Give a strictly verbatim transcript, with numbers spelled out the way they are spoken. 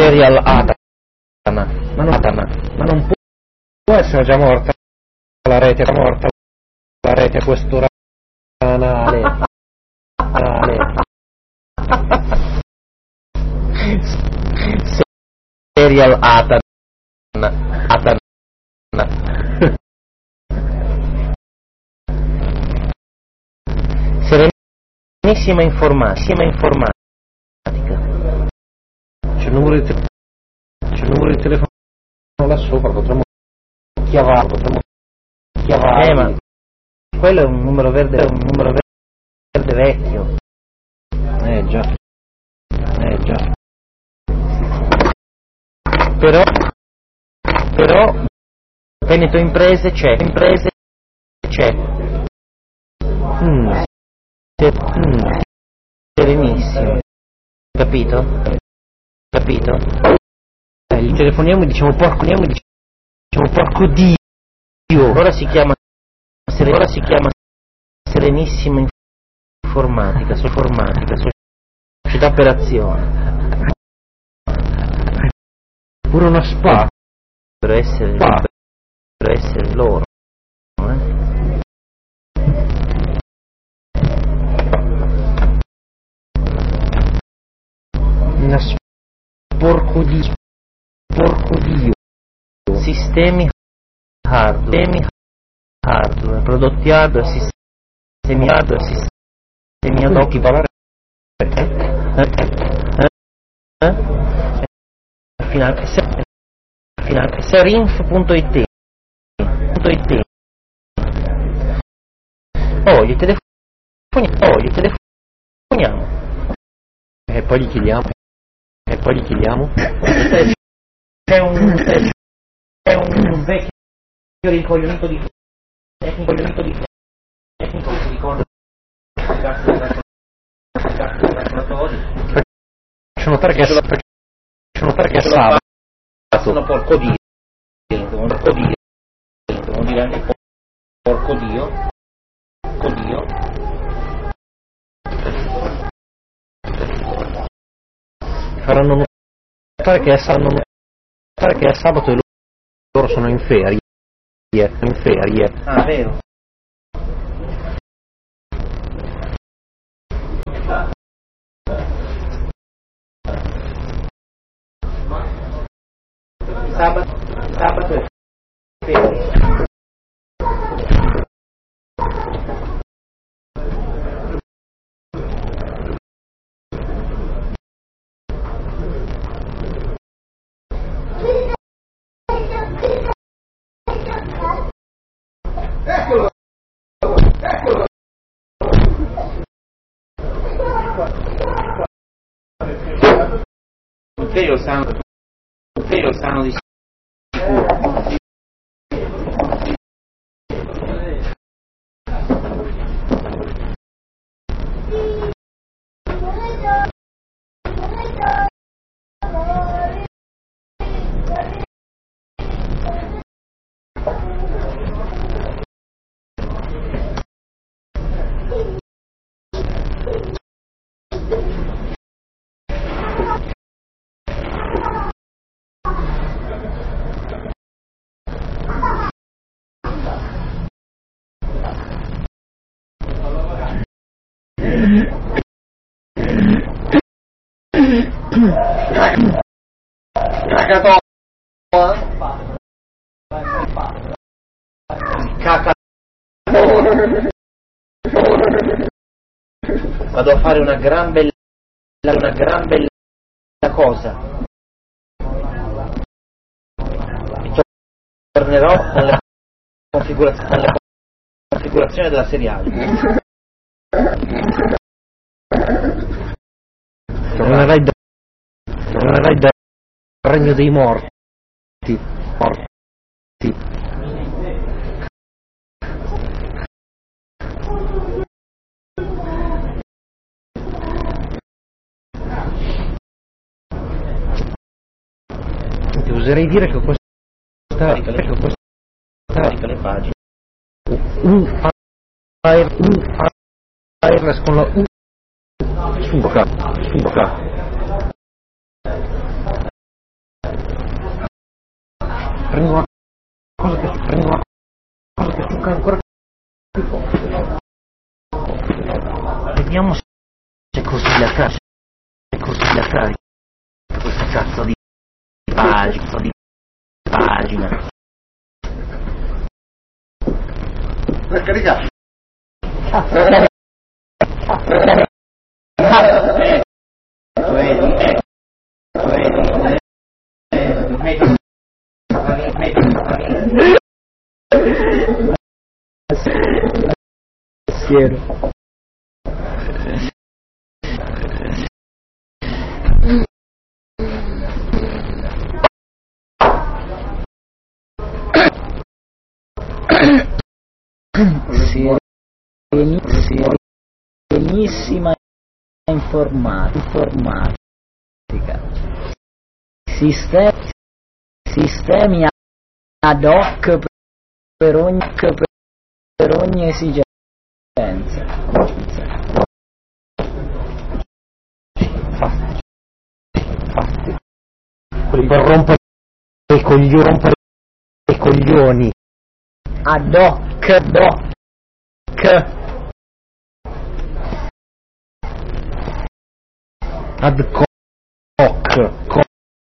Serial Atana, ma non, Atana, ma non può, può essere già morta la rete, è morta la rete a questo canale. canale. Serial Atana, Atana. Serenissima informatica, informatica. C'è il numero di telefono, c'è il numero di telefono là sopra, potremmo chiavarlo, potremmo chiavarlo. Eh, ma quello è un numero verde, è un numero verde vecchio. Eh già, eh già. Però, però, Veneto Imprese c'è, Imprese c'è. Mm. Mm. Serenissimo. Capito? Capito? Eh, gli telefoniamo e diciamo porco, diciamo porco Dio. Ora si chiama, ora si chiama Serenissima Informatica, Informatica, Società per Azione. Pure una spa. Per essere, spa. Per essere loro. Eh? Una sporco di sporco dio. Sistemi hardware, sistemi hardware, prodotti hardware, sistemi hardware, sistemi ad occhi parlare. Eh? Eh? Eh? Finale, finale, serinf.it. Oh, gli telefoniamo, oh, gli telefoniamo. E poi gli chiediamo. E poi gli chiediamo. C'è un, c'è un vecchio rincoglionito di rincoglionito di tecnico che si ricorda faccio notare che faccio notare che è sabato. Sono porco dio. Porco dio. Devo dire anche porco dio. Porco dio. Faranno notare che è sabato, notare che è sabato e loro sono in ferie, in ferie. Ah, vero. Sabato, sabato è ferie. Eccolo! Eccolo! Tutti lo sanno, tutti lo sanno di sicuro. Cacatoa Cacatoa vado a fare una gran bella una gran bella cosa e tornerò con la configurazione, con la configurazione della seriale. Tornerai da tornerai dal regno dei morti morti ti oserei dire che questa che questa le pagine un air un air con la U suca suca prendo una cosa che prendo una cosa che succa ancora più forte. Vediamo se così la traccia, se così la traccia, questa cazzo di pagina, di pagina. Per carità. Siero. Serenissima informatica, informatica. Sistemi, sistemi ad hoc per ogni, per ogni esigenza. Fasti, fasti. Quelli per rompere i coglioni, rompere i coglioni. Ad hoc, ad hoc. Ad hoc, hoc.